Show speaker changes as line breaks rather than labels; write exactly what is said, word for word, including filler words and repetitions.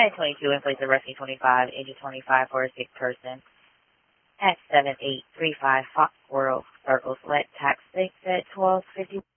at twenty-two and place arresting twenty-five, engine twenty-five for a sick person at seven eight three five Fox World Circle. Select tax six at twelve fifty.